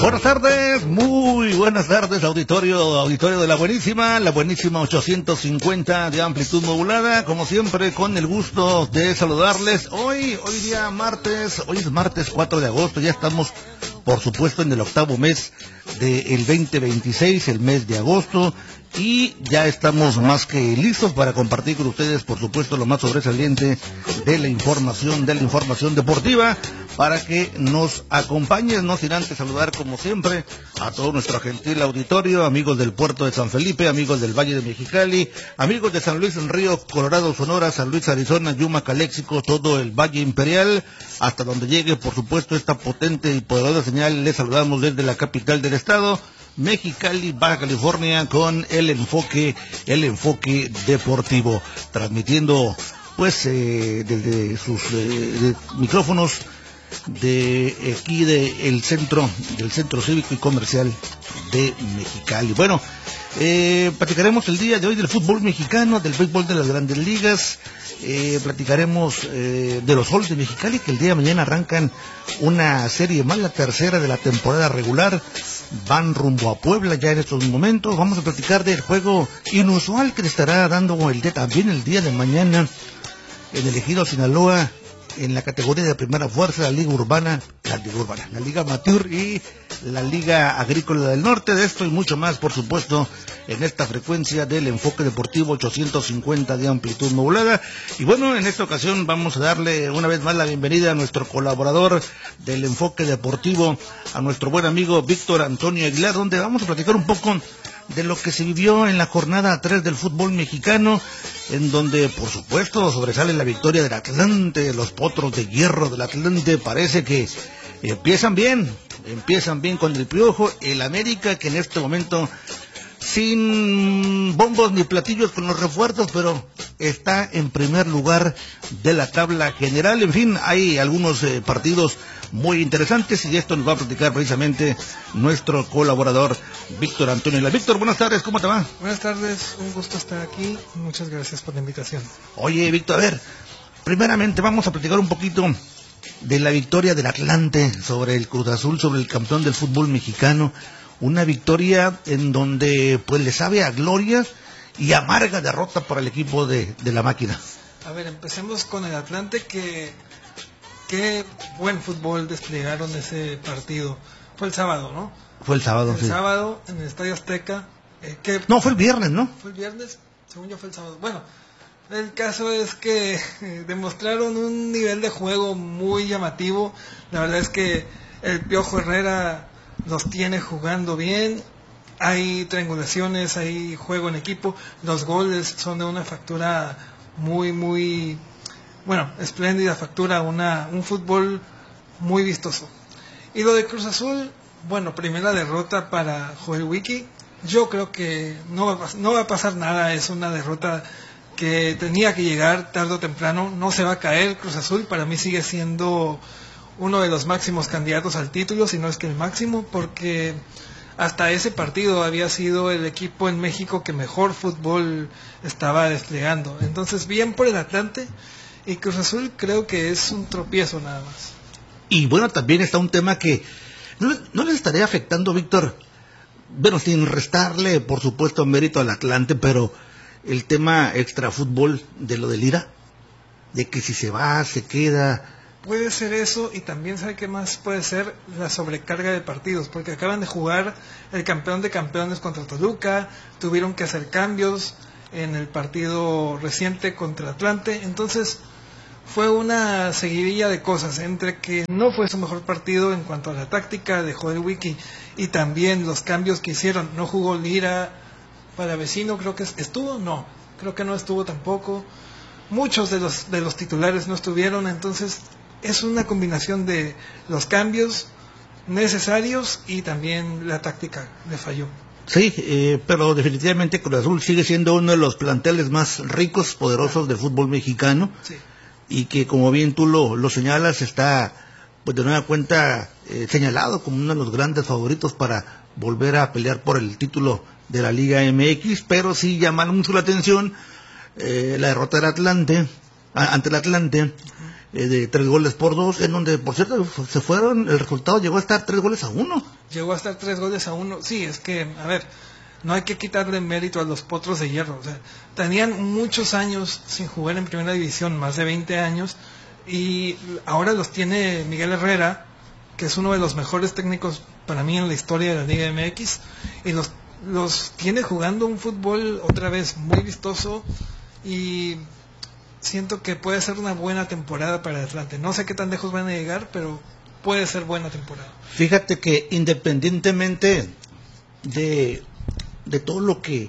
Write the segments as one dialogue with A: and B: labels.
A: Buenas tardes, muy buenas tardes, auditorio de la buenísima 850 de amplitud modulada, como siempre con el gusto de saludarles. Hoy día martes, hoy es martes 4 de agosto, ya estamos por supuesto en el octavo mes del 2026, el mes de agosto, y ya estamos más que listos para compartir con ustedes, por supuesto, lo más sobresaliente de la información deportiva, para que nos acompañen, no sin antes saludar como siempre a todo nuestro gentil auditorio, amigos del puerto de San Felipe, amigos del Valle de Mexicali, amigos de San Luis en Río, Colorado, Sonora, San Luis, Arizona, Yuma, Caléxico, todo el Valle Imperial, hasta donde llegue, por supuesto, esta potente y poderosa señal. Les saludamos desde la capital del estado, Mexicali, Baja California, con el enfoque deportivo, transmitiendo pues desde sus micrófonos de aquí del centro cívico y comercial de Mexicali. Bueno, platicaremos el día de hoy del fútbol mexicano, del béisbol de las grandes ligas, platicaremos de los Soles de Mexicali, que el día de mañana arrancan una serie más, la tercera de la temporada regular, van rumbo a Puebla ya en estos momentos. Vamos a platicar del juego inusual que le estará dando también el día de mañana en el Ejido Sinaloa, en la categoría de primera fuerza, la Liga Amateur y la Liga Agrícola del Norte. De esto y mucho más, por supuesto, en esta frecuencia del enfoque deportivo 850 de amplitud modulada. Y bueno, en esta ocasión vamos a darle una vez más la bienvenida a nuestro colaborador del enfoque deportivo, a nuestro buen amigo Víctor Antonio Aguilar, donde vamos a platicar un poco de lo que se vivió en la jornada 3 del fútbol mexicano, en donde por supuesto sobresale la victoria del Atlante. Los Potros de Hierro del Atlante parece que empiezan bien con el Piojo. El América, que en este momento sin bombos ni platillos con los refuerzos, pero está en primer lugar de la tabla general. En fin, hay algunos partidos muy interesantes, y de esto nos va a platicar precisamente nuestro colaborador Víctor Antonio. Víctor, buenas tardes, ¿cómo te va?
B: Buenas tardes, un gusto estar aquí, muchas gracias por la invitación.
A: Oye, Víctor, a ver, primeramente vamos a platicar un poquito de la victoria del Atlante sobre el Cruz Azul, sobre el campeón del fútbol mexicano. Una victoria en donde pues le sabe a gloria y amarga derrota para el equipo de la máquina.
B: A ver, empecemos con el Atlante, que qué buen fútbol desplegaron ese partido. Fue el sábado, ¿no?
A: Fue el sábado,
B: el sábado en el Estadio Azteca.
A: No, fue el viernes, ¿no?
B: Fue el viernes, según yo fue el sábado. Bueno, el caso es que demostraron un nivel de juego muy llamativo. La verdad es que el Piojo Herrera los tiene jugando bien. Hay triangulaciones, hay juego en equipo. Los goles son de una factura muy espléndida factura, un fútbol muy vistoso. Y lo de Cruz Azul, bueno, primera derrota para Joel Wiki. Yo creo que no va a pasar nada, es una derrota que tenía que llegar tarde o temprano. No se va a caer Cruz Azul, para mí sigue siendo uno de los máximos candidatos al título, si no es que el máximo, porque hasta ese partido había sido el equipo en México que mejor fútbol estaba desplegando. Entonces, bien por el Atlante. Y Cruz Azul creo que es un tropiezo nada más.
A: Y bueno, también está un tema que no les estaría afectando, Víctor, bueno, sin restarle por supuesto mérito al Atlante, pero el tema extrafútbol de lo de Lira, de que si se va, se queda.
B: Puede ser eso, y también sabe qué más puede ser la sobrecarga de partidos, porque acaban de jugar el campeón de campeones contra Toluca, tuvieron que hacer cambios en el partido reciente contra Atlante, entonces fue una seguidilla de cosas, entre que no fue su mejor partido en cuanto a la táctica de Joel Wiki, y también los cambios que hicieron. No jugó Lira, para Vecino creo que estuvo, no, creo que no estuvo tampoco. Muchos de los titulares no estuvieron, entonces es una combinación de los cambios necesarios y también la táctica le falló.
A: Sí, pero definitivamente Cruz Azul sigue siendo uno de los planteles más ricos, poderosos del fútbol mexicano.
B: Sí.
A: Y que, como bien tú lo señalas, está pues de nueva cuenta señalado como uno de los grandes favoritos para volver a pelear por el título de la Liga MX, pero sí llama mucho la atención la derrota del Atlante ante el Atlante, de 3-2, en donde, por cierto, se fueron, el resultado llegó a estar 3-1.
B: Llegó a estar 3-1. Sí, es que, a ver, no hay que quitarle mérito a los Potros de Hierro. O sea, tenían muchos años sin jugar en primera división, más de 20 años, y ahora los tiene Miguel Herrera, que es uno de los mejores técnicos para mí en la historia de la Liga MX, y los tiene jugando un fútbol otra vez muy vistoso, y siento que puede ser una buena temporada para Atlante. No sé qué tan lejos van a llegar, pero puede ser buena temporada.
A: Fíjate que independientemente de todo lo que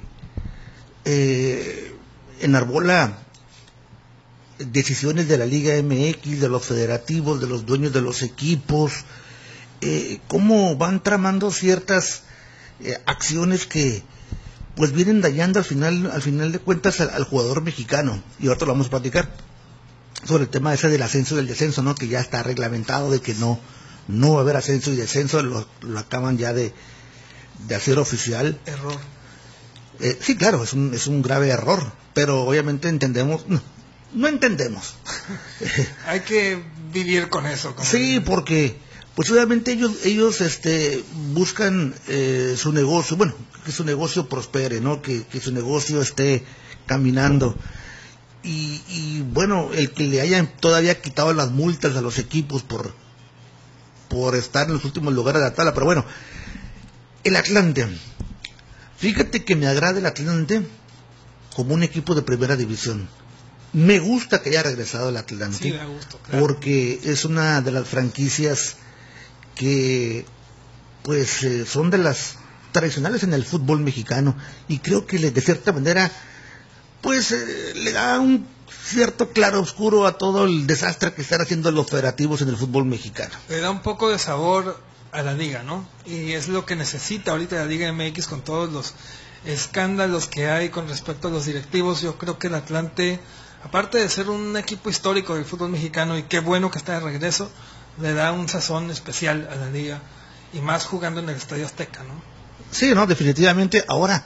A: enarbola decisiones de la Liga MX, de los federativos, de los dueños de los equipos, cómo van tramando ciertas acciones que pues vienen dañando al final de cuentas al jugador mexicano. Y ahorita lo vamos a platicar sobre el tema ese del ascenso y del descenso, ¿no? Que ya está reglamentado de que no va a haber ascenso y descenso, lo acaban ya de hacer oficial.
B: Error.
A: Sí, claro, es un grave error, pero obviamente entendemos, no entendemos.
B: Hay que vivir con eso.
A: Sí, porque pues obviamente ellos buscan su negocio, bueno, que su negocio prospere, ¿no? Que su negocio esté caminando. Y bueno, el que le hayan todavía quitado las multas a los equipos por estar en los últimos lugares de la tabla, pero bueno, el Atlante. Fíjate que me agrada el Atlante como un equipo de primera división. Me gusta que haya regresado el Atlante.
B: Sí, me gusta, claro.
A: Porque es una de las franquicias que pues son de las tradicionales en el fútbol mexicano, y creo que de cierta manera pues le da un cierto claro oscuro a todo el desastre que están haciendo los federativos en el fútbol mexicano.
B: Le da un poco de sabor a la liga, ¿no? Y es lo que necesita ahorita la Liga MX con todos los escándalos que hay con respecto a los directivos. Yo creo que el Atlante, aparte de ser un equipo histórico del fútbol mexicano, y qué bueno que está de regreso, le da un sazón especial a la liga, y más jugando en el Estadio Azteca, ¿no?
A: Sí, no, definitivamente. Ahora,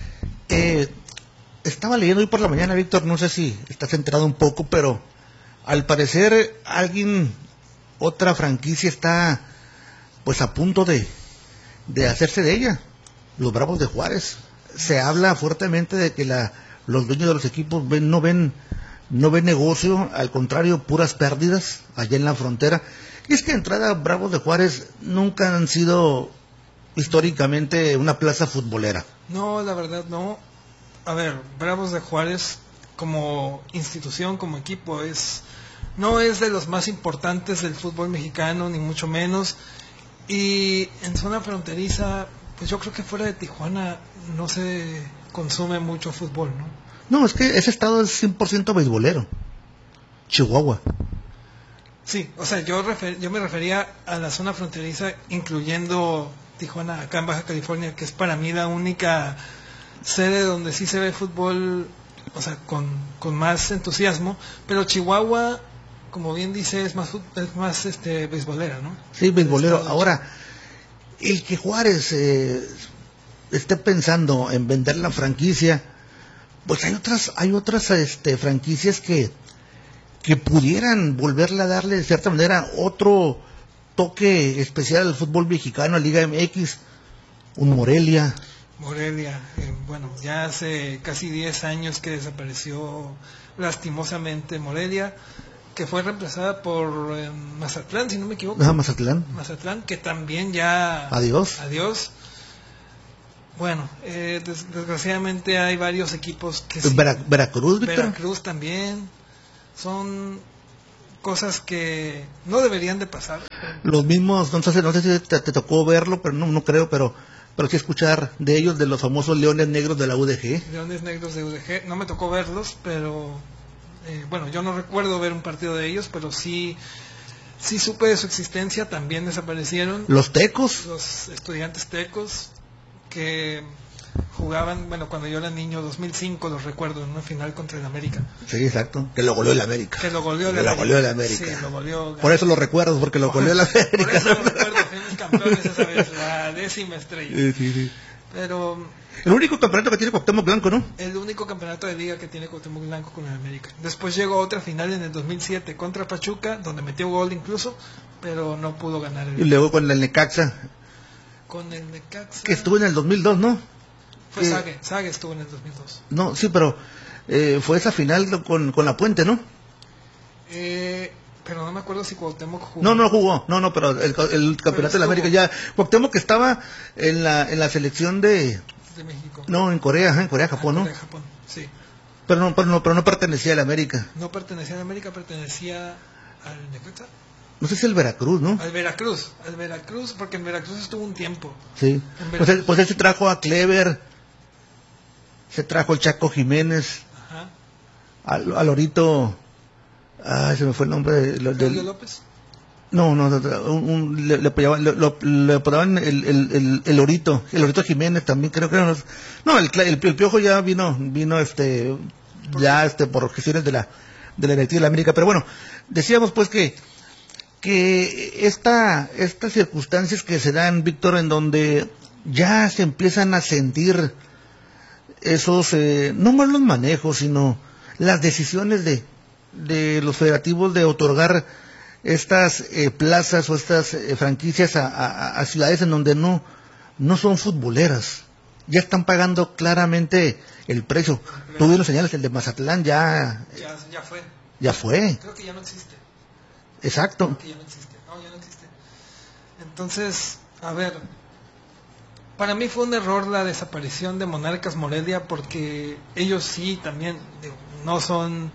A: estaba leyendo hoy por la mañana, Víctor, no sé si estás enterado un poco, pero al parecer otra franquicia está pues a punto de hacerse de ella, los Bravos de Juárez. Se habla fuertemente de que los dueños de los equipos no ven negocio, al contrario, puras pérdidas allá en la frontera. Y es que de entrada Bravos de Juárez nunca han sido históricamente una plaza futbolera.
B: No, la verdad no. A ver, Bravos de Juárez como institución, como equipo, no es de los más importantes del fútbol mexicano, ni mucho menos. Y en zona fronteriza, pues yo creo que fuera de Tijuana no se consume mucho fútbol, ¿no?
A: No, es que ese estado es 100% beisbolero. Chihuahua.
B: Sí, o sea, yo me refería a la zona fronteriza, incluyendo Tijuana, acá en Baja California, que es para mí la única sede donde sí se ve fútbol, o sea, con más entusiasmo. Pero Chihuahua, como bien dice, es más beisbolera, ¿no?
A: Sí, beisbolero. Ahora, el que Juárez esté pensando en vender la franquicia, pues hay otras franquicias que pudieran volverle a darle de cierta manera otro toque especial al fútbol mexicano, a Liga MX. Un Morelia,
B: bueno, ya hace casi 10 años que desapareció lastimosamente Morelia, que fue reemplazada por Mazatlán, si no me equivoco. Mazatlán, que también ya...
A: Adiós.
B: Bueno, desgraciadamente hay varios equipos que...
A: Veracruz, Víctor.
B: Veracruz también. Son cosas que no deberían de pasar.
A: Los mismos, no sé si te tocó verlo, pero no creo, pero sí escuchar de ellos, de los famosos Leones Negros de la UDG.
B: Leones Negros de UDG, no me tocó verlos, pero bueno, yo no recuerdo ver un partido de ellos, pero sí supe de su existencia. También desaparecieron.
A: Los Tecos.
B: Los Estudiantes Tecos, que jugaban, bueno, cuando yo era niño, 2005, los recuerdo, en una final contra el América.
A: Sí, exacto, que lo goleó el América.
B: Sí, lo goleó.
A: Por eso lo recuerdo, porque lo goleó el América.
B: Por eso lo recuerdo, fuimos campeones esa vez, la 10ª estrella.
A: Sí.
B: Pero
A: El único campeonato que tiene Cuauhtémoc Blanco, ¿no?
B: el único campeonato de liga que tiene Cuauhtémoc Blanco con el América. Después llegó otra final en el 2007 contra Pachuca, donde metió gol incluso, pero no pudo ganar
A: Y luego con el Necaxa,
B: con el Necaxa.
A: que estuvo en el 2002, ¿no?
B: Fue Sague estuvo en el 2002.
A: No, sí, pero fue esa final con La Puente, ¿no?
B: Pero no me acuerdo si Cuauhtémoc jugó.
A: No jugó, pero el campeonato de la América ya. Cuauhtémoc que estaba en la selección de
B: México.
A: No, en Corea, Japón, ¿no?
B: Corea, Japón, sí.
A: Pero no pertenecía a la América.
B: No pertenecía a la América, pertenecía al Necaxa.
A: No sé si el Veracruz, ¿no?
B: Al Veracruz, porque en Veracruz estuvo un tiempo.
A: Sí. Pues él se trajo a Clever, se trajo el Chaco Jiménez,
B: Ajá.
A: al Lorito, se me fue el nombre
B: ¿Claudio López?
A: No, le apodaban el Lorito, Jiménez también, creo que no. No, el Piojo ya vino por gestiones de la directiva de la América, pero bueno, decíamos pues que estas circunstancias que se dan, Víctor, en donde ya se empiezan a sentir esos, no más los manejos, sino las decisiones de los federativos de otorgar estas plazas o estas franquicias a ciudades en donde no son futboleras. Ya están pagando claramente el precio. Tú bien lo señalas, el de Mazatlán
B: ya fue.
A: Ya fue.
B: Creo que ya no existe.
A: Exacto.
B: Creo que ya no existe. Ya no existe. Entonces, a ver, para mí fue un error la desaparición de Monarcas Morelia, porque ellos sí también no son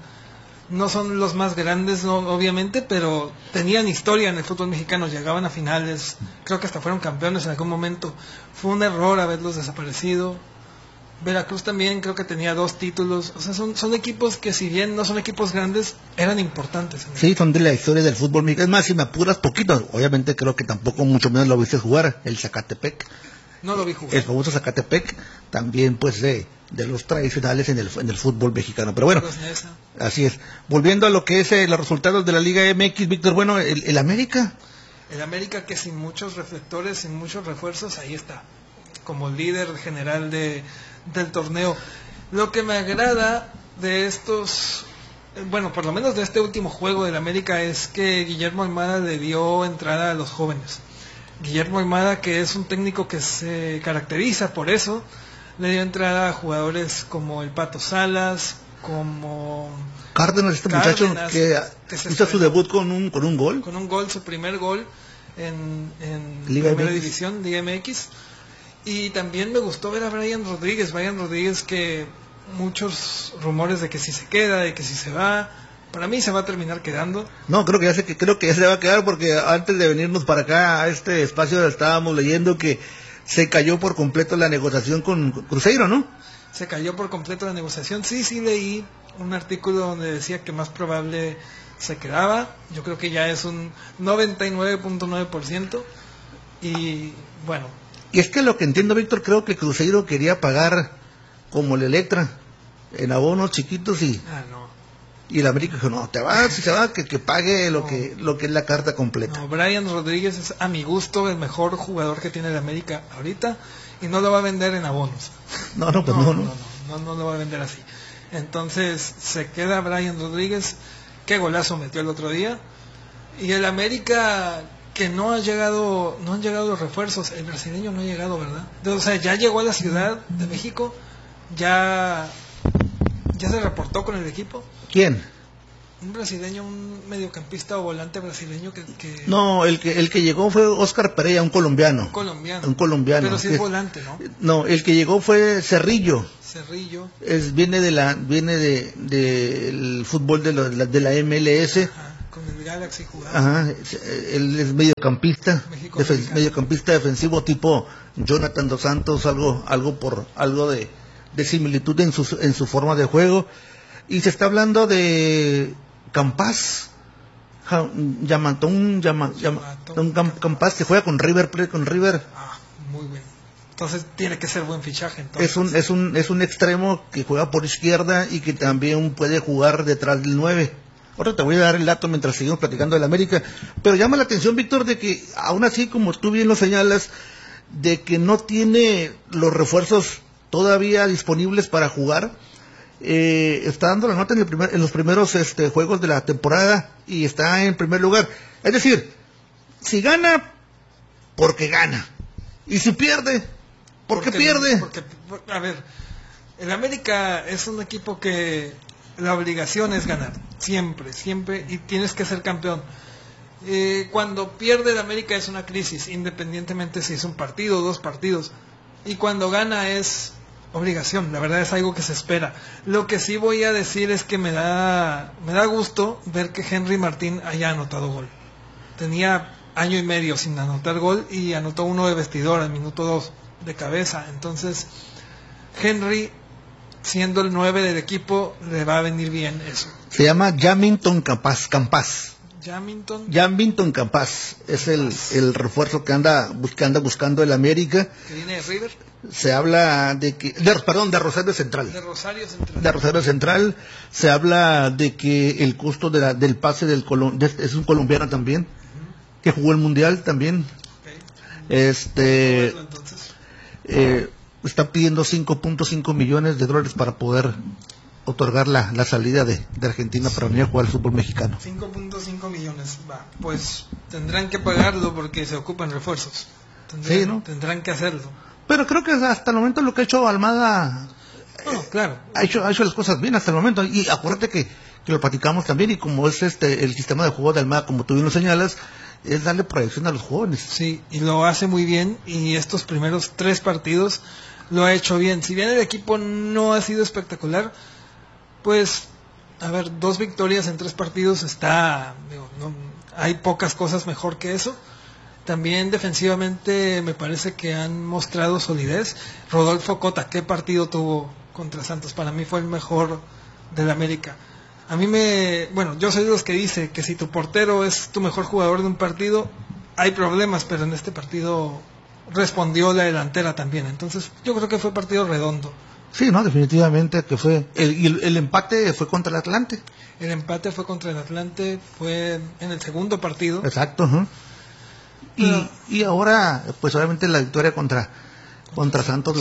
B: los más grandes, no, obviamente, pero tenían historia en el fútbol mexicano, llegaban a finales, creo que hasta fueron campeones en algún momento. Fue un error haberlos desaparecido. Veracruz también creo que tenía 2 títulos. O sea, son equipos que, si bien no son equipos grandes, eran importantes.
A: Sí, son de la historia del fútbol mexicano. Es más, si me apuras poquito, obviamente creo que tampoco mucho menos lo viste jugar, el Zacatepec.
B: No lo vi jugar.
A: El famoso Zacatepec, también pues de los tradicionales en el fútbol mexicano. Pero bueno, así es. Volviendo a lo que es los resultados de la Liga MX, Víctor, bueno, el América.
B: El América, que sin muchos reflectores, sin muchos refuerzos, ahí está, como líder general del torneo. Lo que me agrada de estos, bueno, por lo menos de este último juego del América, es que Guillermo Almada le dio entrada a los jóvenes. Guillermo Almada, que es un técnico que se caracteriza por eso, le dio entrada a jugadores como el Pato Salas, como
A: Cárdenas, muchacho que hizo su debut con un gol.
B: Con un gol, su primer gol en
A: Liga
B: Primera
A: MX.
B: División, Liga MX. Y también me gustó ver a Brian Rodríguez, que muchos rumores de que si se queda, de que si se va. Para mí se va a terminar quedando.
A: No, creo que ya se va a quedar, porque antes de venirnos para acá a este espacio estábamos leyendo que se cayó por completo la negociación con Cruzeiro, ¿no?
B: Se cayó por completo la negociación. Sí, leí un artículo donde decía que más probable se quedaba. Yo creo que ya es un 99.9%. Y bueno.
A: Y es que lo que entiendo, Víctor, creo que Cruzeiro quería pagar como el Electra, en abonos chiquitos y el América dijo, no, si se va, que pague lo que es la carta completa.
B: No, Brian Rodríguez es, a mi gusto, el mejor jugador que tiene el América ahorita, y no lo va a vender en abonos.
A: No lo
B: va a vender así. Entonces se queda Brian Rodríguez. Qué golazo metió el otro día. Y el América, que no han llegado los refuerzos. El brasileño no ha llegado, ¿verdad? O sea, ya llegó a la Ciudad de México, ya se reportó con el equipo.
A: ¿Quién?
B: Un brasileño, un mediocampista o volante brasileño que...
A: No, el que llegó fue Oscar Pereira, un colombiano.
B: Un colombiano. Pero sí es volante, ¿no?
A: No, el que llegó fue Cerrillo. Viene del fútbol de la MLS.
B: Ajá, con el Galaxy jugaba.
A: Ajá, él es mediocampista defensivo tipo Jonathan Dos Santos, algo de similitud en su forma de juego. Y se está hablando de Campas, Campas, que juega con River.
B: Muy bien. Entonces tiene que ser buen fichaje. Entonces.
A: Es un extremo que juega por izquierda y que también puede jugar detrás del 9. Ahora te voy a dar el dato mientras seguimos platicando del América, pero llama la atención, Víctor, de que aún así, como tú bien lo señalas, de que no tiene los refuerzos todavía disponibles para jugar. Está dando la nota en los primeros juegos de la temporada y está en primer lugar. Es decir, si gana, porque gana. Y si pierde, porque pierde.
B: A ver, el América es un equipo que la obligación es ganar. Siempre, y tienes que ser campeón. Cuando pierde el América es una crisis, independientemente si es un partido o 2 partidos. Y cuando gana es obligación, la verdad es algo que se espera. Lo que sí voy a decir es que me da gusto ver que Henry Martín haya anotado gol. Tenía año y medio sin anotar gol y anotó uno de vestidor al minuto 2 de cabeza. Entonces Henry, siendo el 9 del equipo, le va a venir bien eso.
A: Se llama Jamington Campas.
B: Jamington
A: Campas es el refuerzo que anda buscando el América.
B: ¿Que viene de River?
A: Se habla de que, de Rosario Central.
B: De
A: Rosario Central. Se habla de que el costo del pase es un colombiano también, que jugó el Mundial también.
B: Okay.
A: Está pidiendo $5.5 millones para poder otorgar la salida de Argentina para venir a jugar al fútbol mexicano.
B: 5.5 millones, va, pues tendrán que pagarlo porque se ocupan refuerzos. Tendrán que hacerlo.
A: Pero creo que hasta el momento lo que ha hecho Almada,
B: claro,
A: ha hecho las cosas bien hasta el momento. Y acuérdate que lo platicamos también, y como es el sistema de juego de Almada, como tú bien lo señalas, es darle proyección a los jóvenes.
B: Sí, y lo hace muy bien, y estos primeros 3 partidos lo ha hecho bien. Si bien el equipo no ha sido espectacular, pues, a ver, 2 victorias en 3 partidos hay pocas cosas mejor que eso. También defensivamente me parece que han mostrado solidez. Rodolfo Cota, ¿qué partido tuvo contra Santos? Para mí fue el mejor del América. Yo soy de los que dice que si tu portero es tu mejor jugador de un partido, hay problemas, pero en este partido respondió la delantera también. Entonces yo creo que fue partido redondo.
A: Sí, definitivamente que fue. El empate fue contra el Atlante.
B: El empate fue contra el Atlante, fue en el segundo partido.
A: Exacto. Y ahora, pues obviamente la victoria contra Santos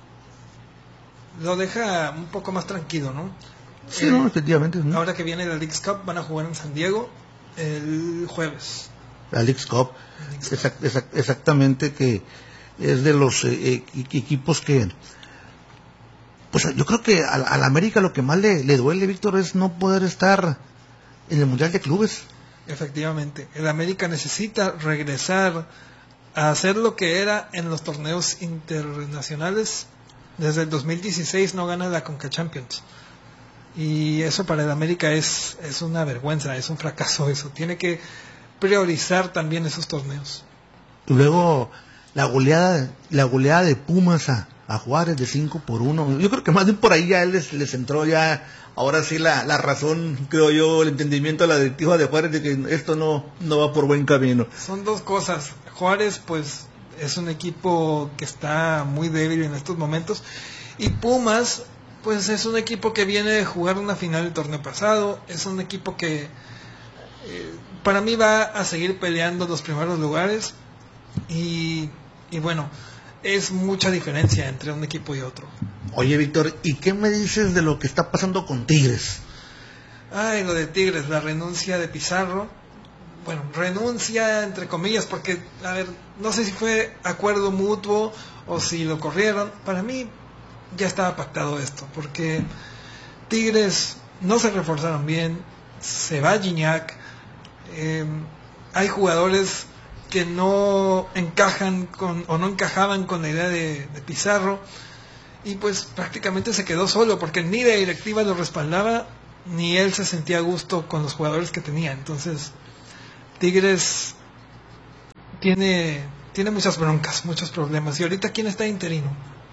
B: lo deja un poco más tranquilo, ¿no?
A: Sí, efectivamente.
B: Ahora que viene la Leagues Cup, van a jugar en San Diego el jueves.
A: La Leagues Cup, exactamente, que es de los equipos que... Pues yo creo que al América lo que más le duele, Víctor, es no poder estar en el Mundial de Clubes.
B: Efectivamente, el América necesita regresar a hacer lo que era en los torneos internacionales. Desde el 2016 no gana la Conca Champions. Y eso para el América es una vergüenza, es un fracaso eso. Tiene que priorizar también esos torneos.
A: Y luego la goleada de Pumas a Juárez de 5-1. Yo creo que más bien por ahí ya les entró ya, ahora sí la razón, creo yo, el entendimiento a la directiva de Juárez de que esto no va por buen camino.
B: Son 2 cosas. Juárez pues es un equipo que está muy débil en estos momentos, y Pumas pues es un equipo que viene de jugar una final del torneo pasado. Es un equipo que para mí va a seguir peleando los primeros lugares, y bueno, es mucha diferencia entre un equipo y otro.
A: Oye, Víctor, ¿y qué me dices de lo que está pasando con Tigres?
B: Lo de Tigres, la renuncia de Pizarro. Bueno, renuncia entre comillas, porque, a ver, no sé si fue acuerdo mutuo o si lo corrieron. Para mí ya estaba pactado esto, porque Tigres no se reforzaron bien, se va Gignac, hay jugadores que no encajan no encajaban con la idea de Pizarro, y pues prácticamente se quedó solo, porque ni la directiva lo respaldaba, ni él se sentía a gusto con los jugadores que tenía. Entonces Tigres tiene muchas broncas, muchos problemas. ¿Y ahorita quién está de interino?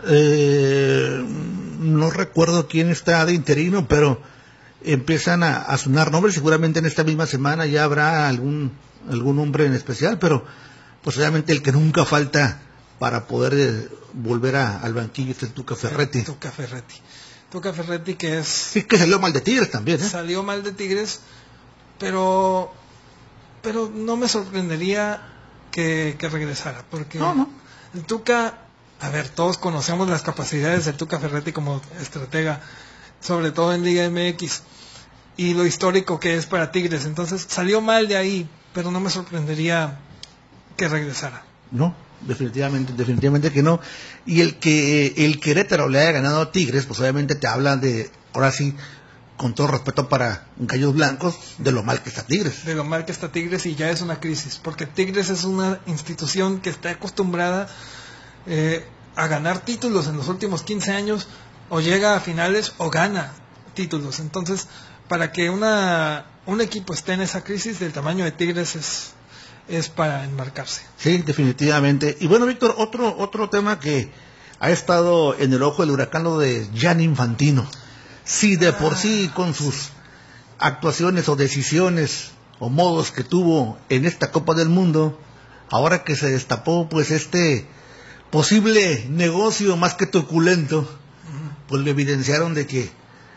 A: No recuerdo quién está de interino, pero empiezan a sonar nombres. Seguramente en esta misma semana ya habrá algún nombre en especial, pero pues obviamente el que nunca falta para poder volver al banquillo es el Tuca Ferretti.
B: Tuca Ferretti, que es...
A: Sí, que salió mal de Tigres también, ¿eh?
B: Salió mal de Tigres, pero no me sorprendería que regresara, porque El Tuca, a ver, todos conocemos las capacidades del Tuca Ferretti como estratega, sobre todo en Liga MX, y lo histórico que es para Tigres. Entonces salió mal de ahí, pero no me sorprendería que regresara.
A: No, definitivamente que no. Y el que el Querétaro le haya ganado a Tigres, pues obviamente te habla de, ahora sí, con todo respeto para Gallos Blancos, de lo mal que está Tigres.
B: De lo mal que está Tigres, y ya es una crisis, porque Tigres es una institución que está acostumbrada a ganar títulos en los últimos 15 años, o llega a finales o gana títulos. Entonces, para que un equipo esté en esa crisis del tamaño de Tigres es para enmarcarse.
A: Sí, definitivamente. Y bueno, Víctor, otro tema que ha estado en el ojo del huracán, lo de Gianni Infantino. Sí, de por sí, con sus actuaciones o decisiones o modos que tuvo en esta Copa del Mundo, ahora que se destapó pues este posible negocio más que truculento, pues le evidenciaron de que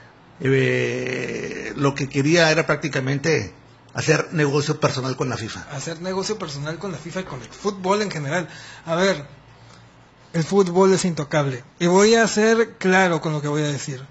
A: lo que quería era prácticamente hacer negocio personal con la FIFA.
B: Hacer negocio personal con la FIFA y con el fútbol en general. A ver, el fútbol es intocable. Y voy a ser claro con lo que voy a decir.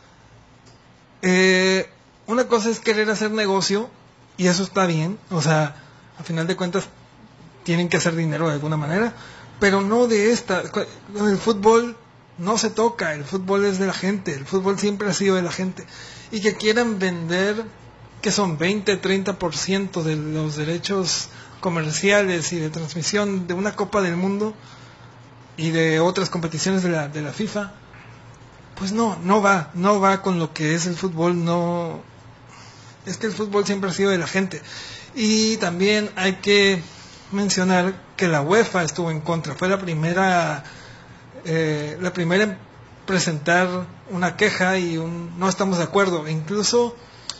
B: Una cosa es querer hacer negocio, y eso está bien. O sea, a final de cuentas tienen que hacer dinero de alguna manera, pero no de esta. El fútbol no se toca, el fútbol es de la gente, el fútbol siempre ha sido de la gente. Y que quieran vender, que son 20-30% de los derechos comerciales y de transmisión de una Copa del Mundo y de otras competiciones de la FIFA, pues no va con lo que es el fútbol. No, es que el fútbol siempre ha sido de la gente. Y también hay que mencionar que la UEFA estuvo en contra, fue la primera en presentar una queja y no estamos de acuerdo. E incluso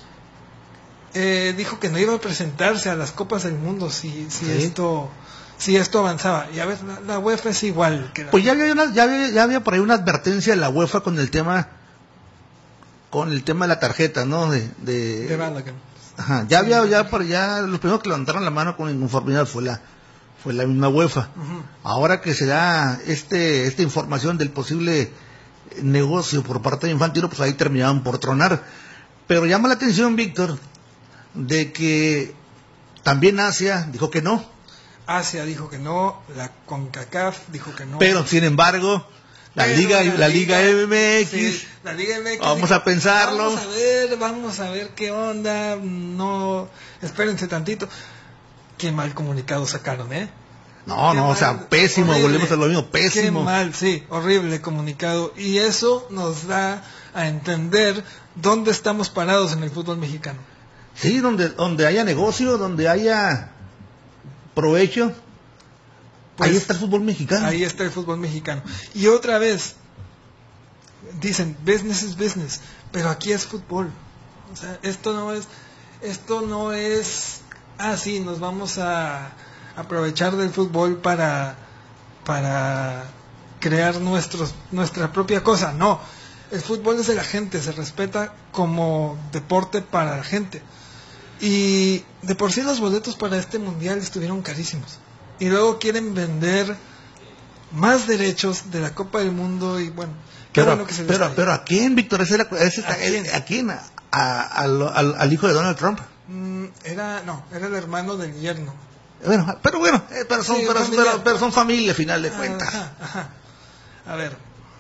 B: dijo que no iba a presentarse a las Copas del Mundo si esto avanzaba. Y a ver, la UEFA es igual que
A: pues ya había por ahí una advertencia de la UEFA con el tema de la tarjeta, ¿no?
B: De Balogun.
A: Ajá, los primeros que levantaron la mano con inconformidad fue la misma UEFA.
B: Uh-huh.
A: Ahora que se da esta información del posible negocio por parte de Infantino, pues ahí terminaban por tronar. Pero llama la atención, Víctor, de que también Asia dijo que no.
B: Asia dijo que no, la CONCACAF dijo que no.
A: Pero sin embargo, la Liga MX,
B: sí, la Liga MX
A: vamos a pensarlo.
B: Vamos a ver qué onda. No, espérense tantito. Qué mal comunicado sacaron,
A: No, o sea, pésimo, horrible. Volvemos a lo mismo, pésimo.
B: Qué mal, sí, horrible comunicado. Y eso nos da a entender dónde estamos parados en el fútbol mexicano.
A: Sí, donde haya negocio, donde haya provecho, pues, ahí está el fútbol mexicano.
B: Ahí está el fútbol mexicano. Y otra vez, dicen, business is business, pero aquí es fútbol. O sea, esto no es, sí, nos vamos a aprovechar del fútbol para crear nuestra propia cosa. No, el fútbol es de la gente, se respeta como deporte para la gente. Y de por sí los boletos para este mundial estuvieron carísimos. Y luego quieren vender más derechos de la Copa del Mundo y bueno.
A: Pero ¿a quién, Víctor? ¿A quién? ¿Al hijo de Donald Trump?
B: Era el hermano del yerno.
A: Pero son familia, a final de cuentas.
B: Ajá. A ver,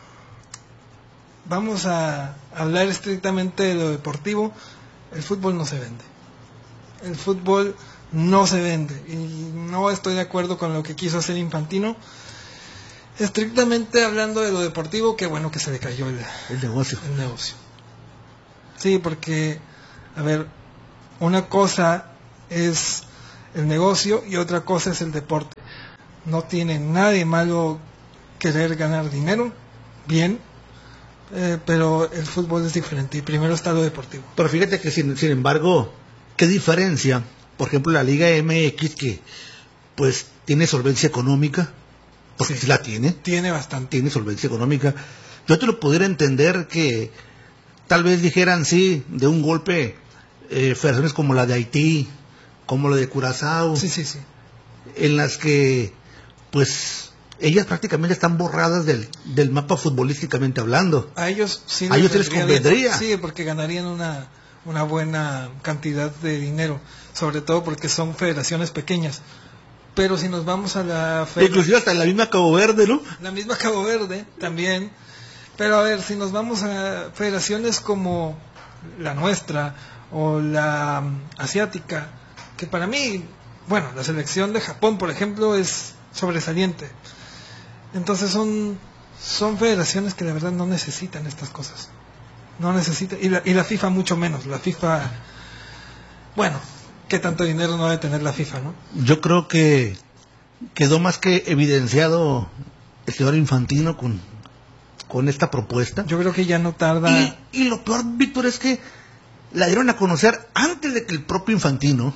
B: vamos a hablar estrictamente de lo deportivo. El fútbol no se vende. El fútbol no se vende. Y no estoy de acuerdo con lo que quiso hacer Infantino. Estrictamente hablando de lo deportivo, qué bueno que se le cayó el negocio. Sí, porque, a ver, una cosa es el negocio y otra cosa es el deporte. No tiene nada de malo querer ganar dinero, bien, pero el fútbol es diferente y primero está lo deportivo.
A: Pero fíjate que sin embargo, ¿qué diferencia? Por ejemplo, la Liga MX, que pues tiene solvencia económica, porque sí la tiene.
B: Tiene bastante.
A: Tiene solvencia económica. Yo te lo pudiera entender que tal vez dijeran sí, de un golpe, federaciones como la de Haití, como la de Curazao,
B: sí,
A: en las que pues ellas prácticamente están borradas del mapa futbolísticamente hablando.
B: A ellos sí
A: A ellos sí les convendría.
B: Sí, porque ganarían una buena cantidad de dinero, sobre todo porque son federaciones pequeñas. Pero si nos vamos a la
A: inclusive hasta la misma Cabo Verde, ¿no?
B: La misma Cabo Verde también. Pero a ver, si nos vamos a federaciones como la nuestra o la asiática, que para mí, bueno, la selección de Japón, por ejemplo, es sobresaliente. Entonces son federaciones que de verdad no necesitan estas cosas. No necesitan, y la FIFA mucho menos. La FIFA, bueno, ¿qué tanto dinero no debe tener la FIFA, no?
A: Yo creo que quedó más que evidenciado el señor Infantino con esta propuesta.
B: Yo creo que ya no tarda.
A: Y lo peor, Víctor, es que la dieron a conocer antes de que el propio Infantino,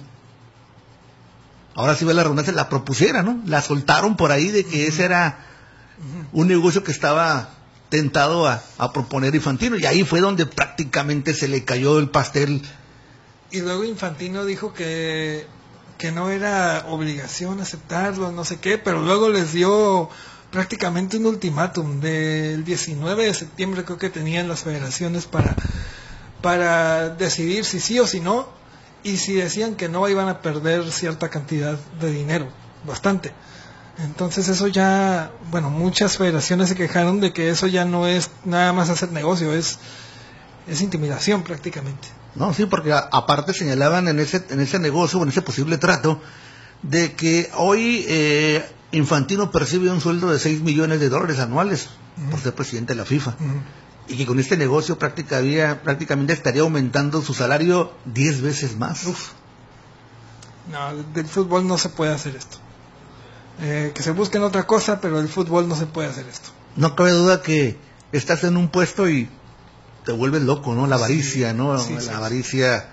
A: ahora sí va la redundancia, la propusiera, ¿no? La soltaron por ahí de que ese era un negocio que estaba tentado a proponer Infantino, y ahí fue donde prácticamente se le cayó el pastel.
B: Y luego Infantino dijo que no era obligación aceptarlo, no sé qué, pero luego les dio prácticamente un ultimátum del 19 de septiembre, creo que tenían las federaciones para decidir si sí o si no, y si decían que no iban a perder cierta cantidad de dinero, bastante. Entonces eso ya, bueno, muchas federaciones se quejaron de que eso ya no es nada más hacer negocio, es intimidación prácticamente.
A: No, sí, porque aparte señalaban en ese negocio, en ese posible trato, de que hoy Infantino percibe un sueldo de $6 millones anuales por ser presidente de la FIFA. Y que con este negocio prácticamente estaría aumentando su salario 10 veces más.
B: Uf. No, del fútbol no se puede hacer esto. Que se busquen otra cosa, pero del fútbol no se puede hacer esto.
A: No cabe duda que estás en un puesto y te vuelves loco, ¿no? La avaricia, ¿no?
B: Sí,
A: la avaricia.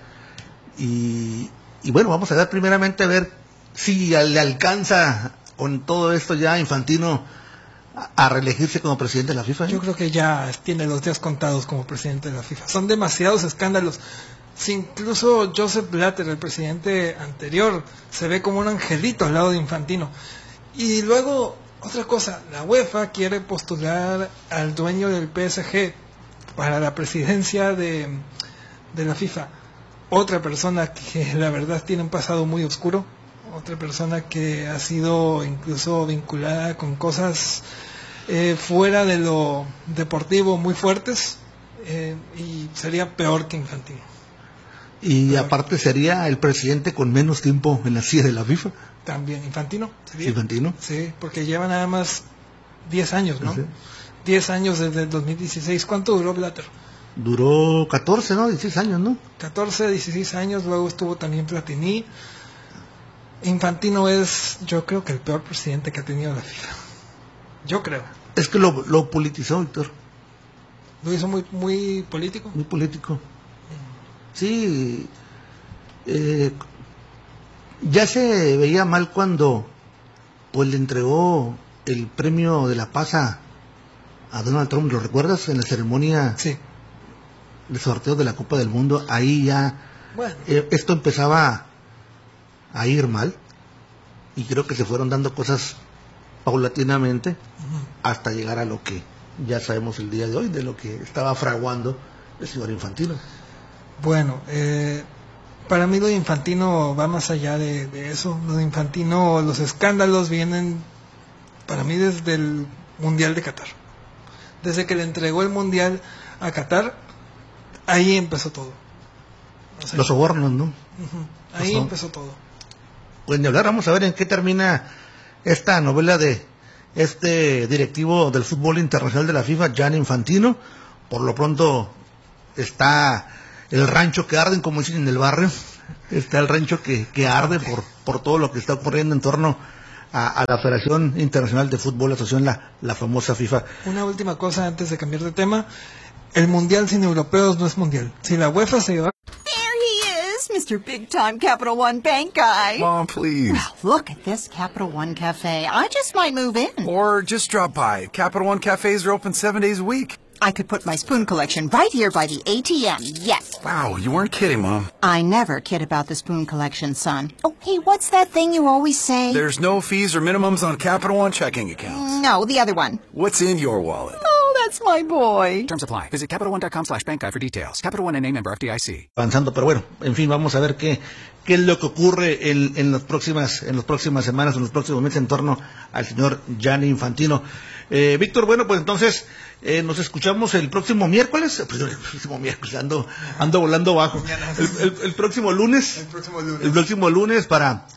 A: Y bueno, vamos a ver primeramente a ver si le alcanza con todo esto ya Infantino a reelegirse como presidente de la FIFA.
B: Yo creo que ya tiene los días contados como presidente de la FIFA. Son demasiados escándalos. Si incluso Joseph Blatter, el presidente anterior, se ve como un angelito al lado de Infantino. Y luego, otra cosa, la UEFA quiere postular al dueño del PSG para la presidencia de la FIFA. Otra persona que la verdad tiene un pasado muy oscuro, otra persona que ha sido incluso vinculada con cosas fuera de lo deportivo muy fuertes, y sería peor que Infantino.
A: Y peor. Aparte sería el presidente con menos tiempo en la silla de la FIFA.
B: También, ¿Infantino? ¿Sería?
A: ¿Infantino?
B: Sí, porque lleva nada más 10 años, ¿no?
A: Sí.
B: 10 años desde el 2016. ¿Cuánto duró Blatter?
A: Duró 14, ¿no? 16 años, ¿no?
B: 14, 16 años, luego estuvo también Platini. Infantino es, yo creo que el peor presidente que ha tenido la FIFA. Yo creo.
A: Es que lo politizó, Víctor.
B: ¿Lo hizo muy político?
A: Muy político. Sí. Ya se veía mal cuando pues le entregó el premio de la paz a Donald Trump. ¿Lo recuerdas? En la ceremonia
B: sí.
A: de sorteo de la Copa del Mundo. Ahí ya bueno. Esto empezaba a ir mal, y creo que se fueron dando cosas paulatinamente hasta llegar a lo que ya sabemos el día de hoy, de lo que estaba fraguando el señor Infantino.
B: Bueno, para mí lo de Infantino va más allá de eso. Lo de Infantino, los escándalos vienen para mí desde el Mundial de Qatar. Desde que le entregó el Mundial a Qatar, ahí empezó todo.
A: O sea, los sobornos, ¿no?
B: Ahí empezó todo.
A: Pues ni hablar, vamos a ver en qué termina esta novela de este directivo del fútbol internacional de la FIFA, Gianni Infantino. Por lo pronto está el rancho que arde, como dicen en el barrio. Está el rancho que arde por todo lo que está ocurriendo en torno a la Federación Internacional de Fútbol, asociación la famosa FIFA.
B: Una última cosa antes de cambiar de tema. El mundial sin europeos no es mundial. Si la UEFA se lleva...
C: Mr. Big Time Capital One Bank guy.
D: Mom, please.
C: Well, look at this Capital One Cafe. I just might move in.
D: Or just drop by. Capital One Cafes are open 7 days a week.
C: I could put my spoon collection right here by the ATM, yes.
D: Wow, you weren't kidding, Mom.
C: I never kid about the spoon collection, son. Oh, hey, what's that thing you always say?
D: There's no fees or minimums on Capital One checking accounts.
C: No, the other one.
D: What's in your wallet?
C: Oh, that's my boy.
E: Terms apply. Visit CapitalOne.com/bank guide for details. Capital One N.A. member FDIC.
A: Avanzando, pero bueno, en fin, vamos a ver qué es lo que ocurre en las próximas semanas, en los próximos meses en torno al señor Gianni Infantino. Víctor, bueno, pues entonces nos escuchamos el próximo miércoles. Pues, el próximo miércoles ando volando bajo. El próximo lunes. El próximo lunes para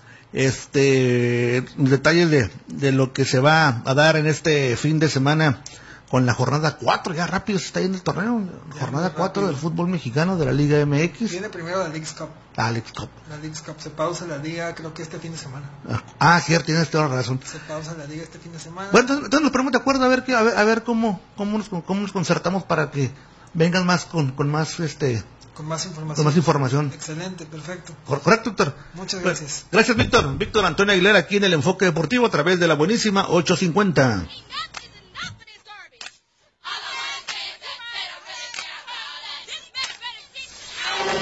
A: detalles de lo que se va a dar en este fin de semana con la jornada 4, ya rápido se está yendo el torneo, jornada 4 del fútbol mexicano de la Liga MX.
B: Viene primero la Leagues Cup.
A: La Leagues Cup.
B: La Leagues Cup, se pausa la liga creo que este fin de semana.
A: Cierto, tienes toda la razón.
B: Se pausa la liga este fin de semana.
A: Bueno, entonces nos ponemos de acuerdo a ver cómo nos concertamos para que vengan más con más
B: con más información.
A: Con más información.
B: Excelente, perfecto.
A: Correcto, Víctor.
B: Muchas gracias.
A: Gracias, Víctor. Víctor Antonio Aguilera aquí en el Enfoque Deportivo a través de la buenísima 850.